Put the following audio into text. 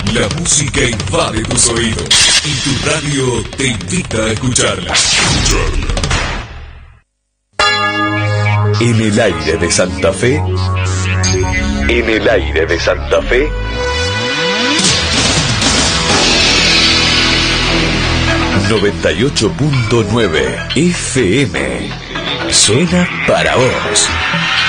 La música invade tus oídos y tu radio te invita a escucharla. En el aire de Santa Fe. En el aire de Santa Fe. 98.9 FM. Suena para vos.